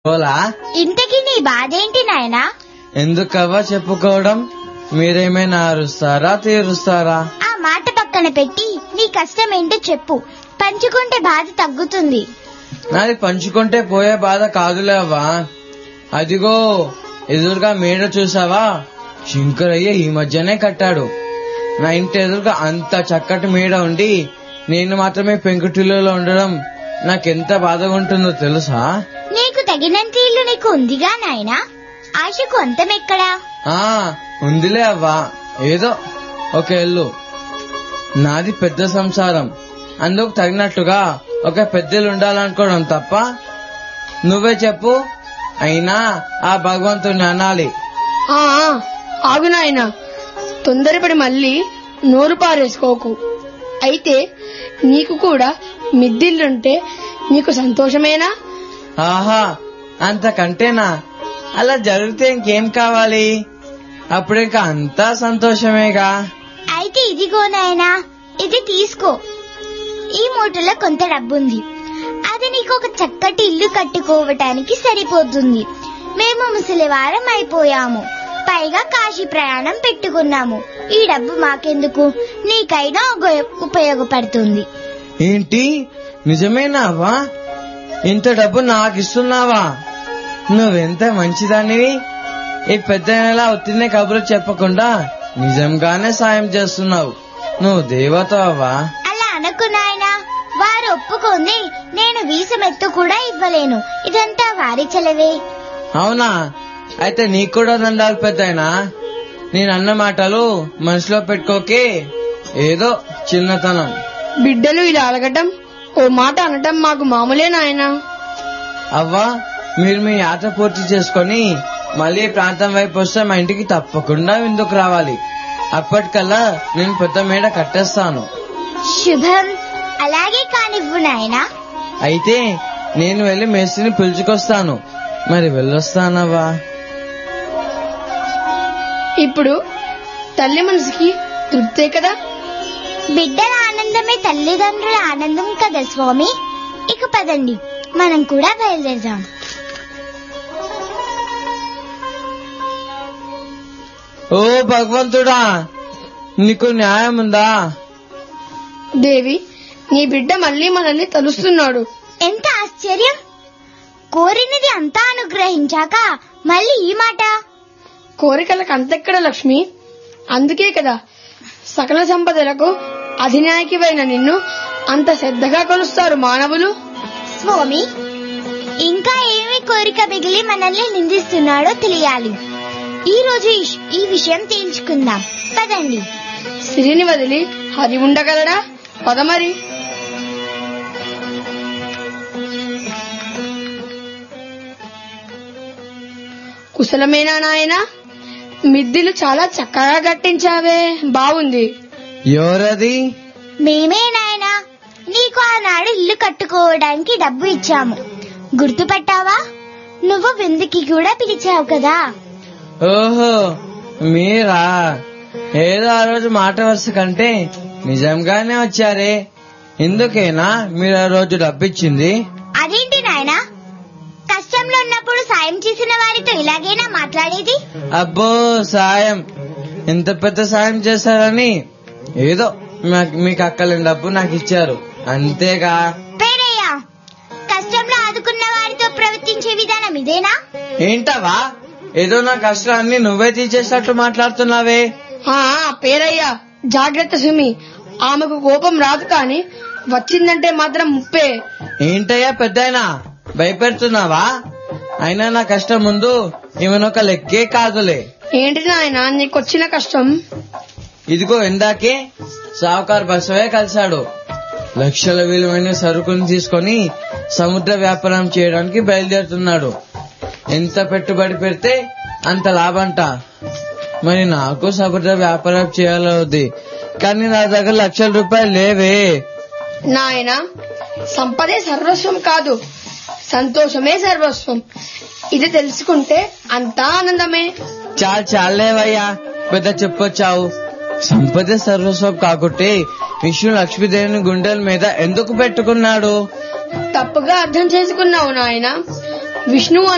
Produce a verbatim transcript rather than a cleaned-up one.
పోలా ఇంతకీ నీ బాధేంటి నాయనా? ఎందుకవ్వా చెప్పుకోవడం? మీరేమైనా అరుస్తారా తీరుస్తారా? ఆ మాట పక్కన పెట్టి నీ కష్టం ఏంటో చెప్పు. పంచుకుంటే బాధ తగ్గుతుంది. నాది పంచుకుంటే పోయే బాధ కాదులే అవ్వా. అదిగో ఎదురుగా మేడ చూసావా? శంకరయ్య ఈ మధ్యనే కట్టాడు. నా ఇంటి ఎదురుగా అంత చక్కటి మేడ ఉండి నేను మాత్రమే పెంకుటిల్లులో ఉండడం నాకెంత బాధగా ఉంటుందో తెలుసా? నీకు తగినంత ఇల్లు నీకు ఉందిగా నాయనా, ఆశకు అంతమెక్కడా? ఆ ఉందిలే అవ్వా, ఏదో ఒక ఇల్లు. నాది పెద్ద సంసారం, అందుకు తగినట్లుగా ఒక పెద్దలు ఉండాలనుకోవడం తప్ప. నువ్వే చెప్పు. అయినా ఆ భగవంతుని అనాలి. ఆ ఆగు నాయనా, తొందరపడి మళ్ళీ నోరు పారేసుకోకు. అయితే నీకు కూడా మిద్దిల్లుంటే నీకు సంతోషమేనా? ఆహా, అంతకంటేనా? అలా జరిగితే ఇంకేం కావాలి? అప్పుడింకా అంతా సంతోషమేగా. అయితే ఇదిగో నాయనా, ఇది తీసుకో. ఈ మూటలో కొంత డబ్బుంది. అది నీకు ఒక చక్కటి ఇల్లు కట్టుకోవటానికి సరిపోతుంది. మేము ముసలివారం అయిపోయాము, పైగా కాశీ ప్రయాణం పెట్టుకున్నాము. ఈ డబ్బు మాకెందుకు, నీకైనా ఉపయోగపడుతుంది. ఏంటి, నిజమేనా అవ్వా? ఇంత డబ్బు నాకు ఇస్తున్నావా? నువ్వెంత మంచిదానివి. ఈ పెద్ద నెల ఒత్తినే కబురు చెప్పకుండా నిజంగానే సాయం చేస్తున్నావు. నువ్వు దేవత అవ్వా. అలా అనకు నాయనా, వారు ఒప్పుకుంది నేను వీసమెత్తు కూడా ఇవ్వలేను. ఇదంతా వారి చెలవే. అవునా? అయితే నీకు కూడా దండాలు పెద్దయినా. నేనన్న మాటలు మనసులో పెట్టుకోకే, ఏదో చిన్నతనం. బిడ్డలు ఇలా అలగటం, ఓ మాట అనటం మాకు మామూలే నాయనా. అవ్వా, మీరు మీ యాత్ర పూర్తి చేసుకుని మళ్ళీ ప్రాంతం వైపు వస్తే మా ఇంటికి తప్పకుండా విందుకు రావాలి. అప్పటికల్లా నేను పెద్ద మేడ కట్టేస్తాను. శుభం. అలాగే కానివ్వు నాయనా. అయితే నేను వెళ్లి మేస్త్రిని పిలుచుకొస్తాను. మరి వెళ్ళొస్తానవ్వా. ఇప్పుడు తల్లి మనసుకి తృప్తే కదా. బిడ్డల ఆనందమే తల్లిదండ్రుల ఆనందం కదా స్వామి. ఇక పదండి, మనం కూడా బయలుదేరదాం. ఓ భగవంతుడా, నీకు న్యాయం ఉందా? దేవి, నీ బిడ్డ మళ్ళీ మనల్ని తలుస్తున్నాడు. ఎంత ఆశ్చర్యం! కోరినది అంతా అనుగ్రహించాక మళ్ళీ ఈ మాట. కోరికలకు అంతెక్కడ లక్ష్మి. అందుకే కదా సకల సంపదలకు అధినాయకివైన నిన్ను అంత శ్రద్ధగా కొలుస్తారు మానవులు. స్వామి, ఇంకా ఏమి కోరిక మిగిలి మనల్ని నిందిస్తున్నాడో తెలియాలి. ఈ రోజు ఈ విషయం తేల్చుకుందాం. పదండి. సిరిని వదిలి హరి ఉండగలడా? పదమరి. కుశలమేనా నాయనా? మిద్దిలు చాలా చక్కగా కట్టించావే, బాగుంది. ఎవరది? మేమే నాయనా. నీకు ఆనాడు ఇల్లు కట్టుకోవడానికి డబ్బు ఇచ్చాము, గుర్తుపట్టావా? నువ్వు విందుకి కూడా పిలిచావు కదా. ఓహో, మీరా? ఏదో ఆ రోజు మాట వరుస కంటే నిజంగానే వచ్చారే. ఎందుకేనా మీరు ఆ రోజు డబ్బిచ్చింది? అదేంటి నాయనా, కష్టంలో ఉన్నప్పుడు సాయం చేసిన వారితో ఇలాగేనా మాట్లాడేది? అబ్బో, సాయం? ఎంత పెద్ద సాయం చేశారని ఏదో మీకు అక్కలేని డబ్బు నాకు ఇచ్చారు, అంతేగా. పేరయ్యా, కష్టంలో ఆదుకున్న వారితో ప్రవర్తించే విధానం ఇదేనా? ఏంటవా, ఏదో నా కష్టాన్ని నువ్వే తీసేసినట్లు మాట్లాడుతున్నావే. పేరయ్యా, జాగ్రత్త సుమి. ఆమెకు కోపం రాదు కాని వచ్చిందంటే మాత్రం ముప్పే. ఏంటయ్యా పెద్దయినా, భయపెడుతున్నావా? అయినా నా కష్టం ముందు ఈమెనొక లెక్కే కాదులే. ఏంటి నాయనా నీకొచ్చిన కష్టం? ఇదిగో ఇందాకే సావుకారు బసవే కలిశాడు. లక్షల విలువైన సరుకుని తీసుకుని సముద్ర వ్యాపారం చేయడానికి బయలుదేరుతున్నాడు. ఎంత పెట్టుబడి పెడితే అంత లాభంట. మరి నాకు సముద్ర వ్యాపారం చేయాలవుద్ది, కానీ నా దగ్గర లక్షల రూపాయలు లేవే. నాయన, సంపదే సర్వస్వం కాదు, సంతోషమే సర్వస్వం. ఇది తెలుసుకుంటే అంతా ఆనందమే. చాలు చాలేవయ్యా, పెద్ద చెప్పొచ్చావు. సంపద సర్వస్వం కాకుంటే విష్ణు లక్ష్మీదేవిని గుండెల మీద ఎందుకు పెట్టుకున్నాడు? తప్పుగా అర్థం చేసుకున్నావు నాయన. విష్ణువు